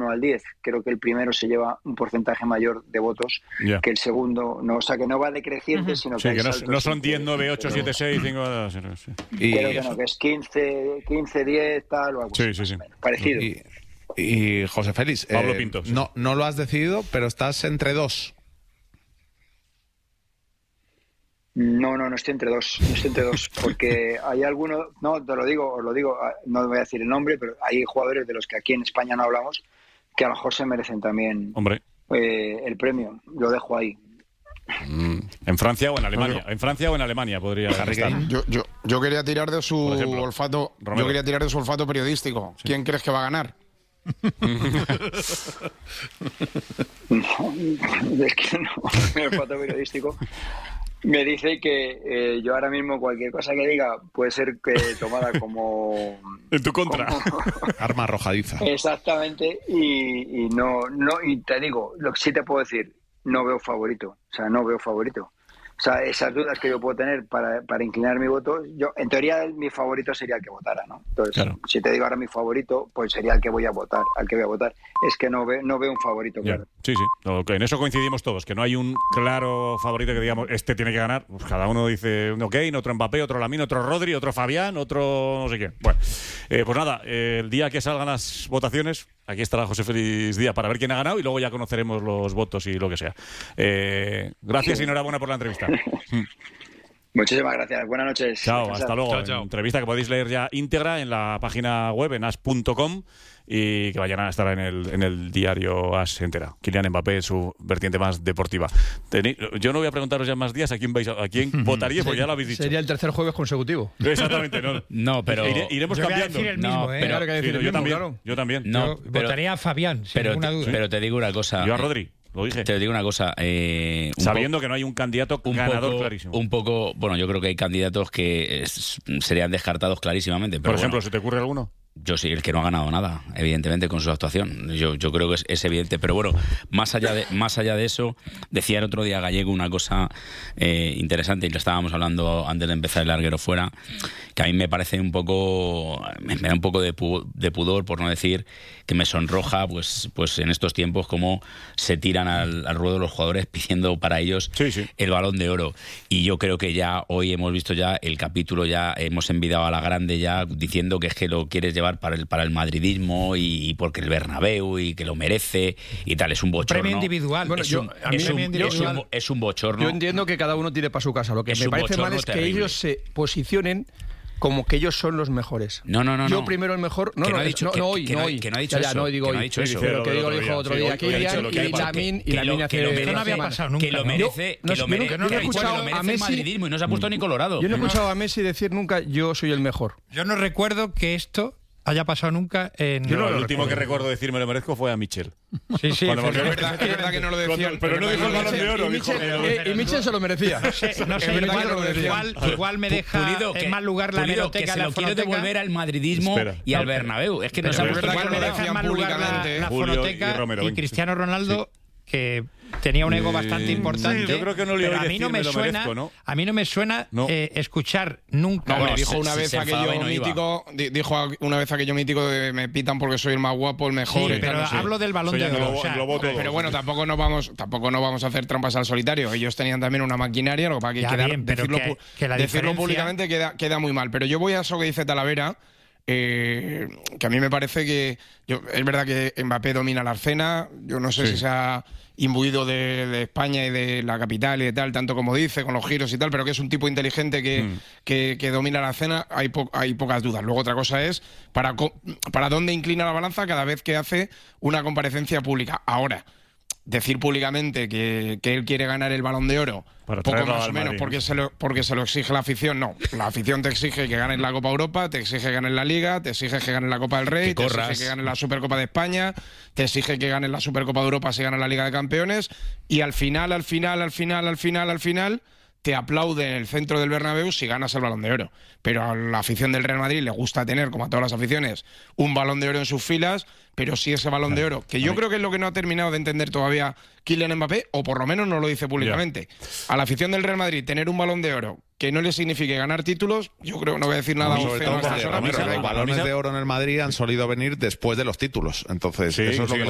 1 al 10. Creo que el primero se lleva un porcentaje mayor de votos que el segundo. No, o sea, que no va decreciente, sino que, no son 10, 9, 8, 7, 6, 5... Creo que no, que es 15, 10, tal o algo así. Parecido. Y José Félix, Pablo Pinto, no lo has decidido, pero estás entre dos. No estoy entre dos. No estoy entre dos, porque hay algunos, os lo digo, no voy a decir el nombre, pero hay jugadores de los que aquí en España no hablamos que a lo mejor se merecen también el premio. Lo dejo ahí. En Francia o en Alemania. En Francia o en Alemania podría estar. Yo quería tirar de su olfato. Romero. Yo quería tirar de su olfato periodístico. Sí. ¿Quién crees que va a ganar? Es que no. Mi olfato periodístico me dice que yo ahora mismo cualquier cosa que diga puede ser tomada como en tu contra, arma arrojadiza. Exactamente, y no, y te digo, lo que sí te puedo decir, no veo favorito. O sea, esas dudas que yo puedo tener para inclinar mi voto, yo en teoría mi favorito sería el que votara, ¿no? Entonces, si te digo ahora mi favorito, pues sería el que voy a votar, Es que no veo un favorito, claro. Sí. En eso coincidimos todos, que no hay un claro favorito que digamos, este tiene que ganar. Pues cada uno dice uno Kane, otro Mbappé, otro Lamine, otro Rodri, otro Fabián, otro no sé qué. Bueno, pues nada, el día que salgan las votaciones, aquí estará José Félix Díaz para ver quién ha ganado y luego ya conoceremos los votos y lo que sea. Gracias y enhorabuena por la entrevista. Muchísimas gracias. Buenas noches. Chao, hasta luego. Chao. Entrevista que podéis leer ya íntegra en la página web en as.com y que vayan a estar en el diario As entera. Kylian Mbappé, su vertiente más deportiva. Yo no voy a preguntaros ya más días a quién votaríais, porque ya lo habéis dicho. Sería el tercer jueves consecutivo. Exactamente, no, pero iremos yo cambiando. Voy a decir el mismo, Yo también. Votaría a Fabián, sin ninguna duda. Pero te digo una cosa. Yo a Rodri. Lo dije. Te digo una cosa. Sabiendo que no hay un candidato ganador clarísimo. Yo creo que hay candidatos que serían descartados clarísimamente. Pero por ejemplo, ¿se te ocurre alguno? Yo sí, el que no ha ganado nada, evidentemente, con su actuación. Yo creo que es evidente. Pero bueno, más allá de eso, decía el otro día Gallego una cosa interesante, y lo estábamos hablando antes de empezar el larguero fuera, que a mí me parece me da un poco de pudor, por no decir que me sonroja, pues en estos tiempos cómo se tiran al ruedo los jugadores pidiendo para ellos el Balón de Oro. Y yo creo que ya hoy hemos visto ya el capítulo, ya hemos envidiado a la grande ya diciendo que es que lo quieres llevar para el madridismo y porque el Bernabéu y que lo merece y tal. Es un bochorno. Premio individual. Bueno, es un bochorno. Yo entiendo que cada uno tire para su casa. Lo que me parece mal es que ellos se posicionen como que ellos son los mejores. No. Yo primero el mejor. No ha dicho hoy. Que no ha dicho eso. No digo hoy. Pero que dijo otro día. Kylian y Lamine hace. Esto no había pasado nunca. Que lo merece. Yo no he escuchado a Messi madridismo y no se ha puesto ni colorado. Yo no he escuchado a Messi decir nunca yo soy el mejor. Yo no recuerdo que esto haya pasado nunca en... Yo el último que recuerdo decir me lo merezco fue a Michel. Sí, es verdad que no lo decían. Pero no dijo el Balón de Oro. Y Michel se lo merecía. No sé, igual me deja en mal lugar la hemeroteca. Que se lo quiero devolver al madridismo y al Bernabéu. Es que no se ha puesto igual me deja en mal lugar la fonoteca y Cristiano Ronaldo, que tenía un ego bastante importante. Yo creo que no le oí decir me lo merezco, ¿no? A mí no me suena escuchar nunca. No, dijo una vez aquello mítico de me pitan porque soy el más guapo, el mejor. Sí, pero hablo del Balón de Oro. Pero bueno, tampoco nos vamos a hacer trampas al solitario. Ellos tenían también una maquinaria, lo que pasa que decirlo públicamente queda muy mal. Pero yo voy a eso que dice Talavera. Que a mí me parece que es verdad que Mbappé domina la escena. Yo no sé si se ha imbuido de España y de la capital y de tal, tanto como dice, con los giros y tal, pero que es un tipo inteligente que domina la escena, hay pocas dudas. Luego otra cosa es para dónde inclina la balanza cada vez que hace una comparecencia pública. Ahora, decir públicamente que él quiere ganar el Balón de Oro, poco más o menos, porque se lo exige la afición. No, la afición te exige que ganes la Copa Europa, te exige que ganes la Liga, te exige que ganes la Copa del Rey, te exige que ganes la Supercopa de España, te exige que ganes la Supercopa de Europa si ganas la Liga de Campeones, y al final te aplaude en el centro del Bernabéu si ganas el Balón de Oro. Pero a la afición del Real Madrid le gusta tener, como a todas las aficiones, un Balón de Oro en sus filas, pero sí ese Balón de Oro, que yo creo que es lo que no ha terminado de entender todavía Kylian Mbappé, o por lo menos no lo dice públicamente. A la afición del Real Madrid tener un Balón de Oro que no le signifique ganar títulos, yo creo que no voy a decir nada. Los balones de oro en el Madrid han solido venir después de los títulos. Entonces, eso es lo que